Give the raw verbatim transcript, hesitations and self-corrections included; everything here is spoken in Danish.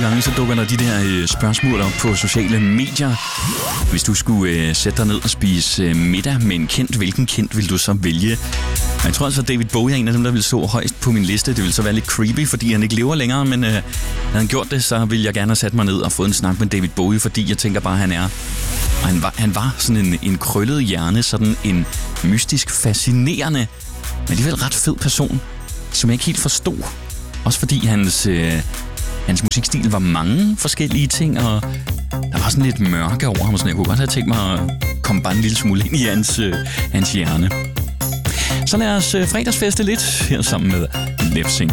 gange, så dukker der de der øh, spørgsmål op på sociale medier. Hvis du skulle øh, sætte dig ned og spise øh, middag med en kendt, hvilken kendt vil du så vælge? Og jeg tror altså, at David Bowie er en af dem, der vil stå højst på min liste. Det vil så være lidt creepy, fordi han ikke lever længere, men øh, havde han gjort det, så ville jeg gerne have sat mig ned og fået en snak med David Bowie, fordi jeg tænker bare, at han er... Og han var, han var sådan en, en krøllet hjerne, sådan en mystisk, fascinerende, men alligevel ret fed person, som jeg ikke helt forstod. Også fordi hans, øh, hans musikstil var mange forskellige ting, og der var sådan lidt mørke over ham, og sådan. Jeg kunne godt have tænkt mig at komme bare en lille smule ind i hans, øh, hans hjerne. Så lad os øh, fredagsfeste lidt her sammen med Lefsing.